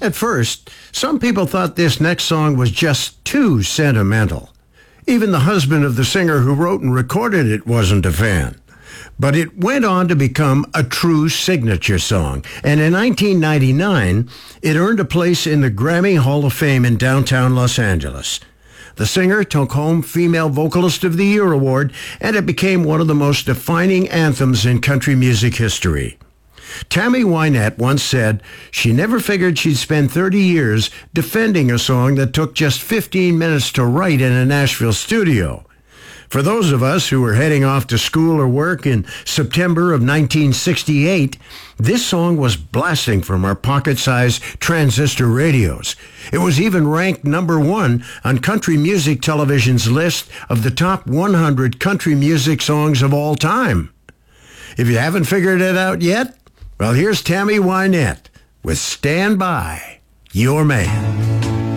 At first, some people thought this next song was just too sentimental. Even the husband of the singer who wrote and recorded it wasn't a fan. But it went on to become a true signature song, and in 1999, it earned a place in the Grammy Hall of Fame in downtown Los Angeles. The singer took home Female Vocalist of the Year award, and it became one of the most defining anthems in country music history. Tammy Wynette once said she never figured she'd spend 30 years defending a song that took just 15 minutes to write in a Nashville studio. For those of us who were heading off to school or work in September of 1968, this song was blasting from our pocket-sized transistor radios. It was even ranked number 1 on Country Music Television's list of the top 100 country music songs of all time. If you haven't figured it out yet, well, here's Tammy Wynette with Stand By Your Man.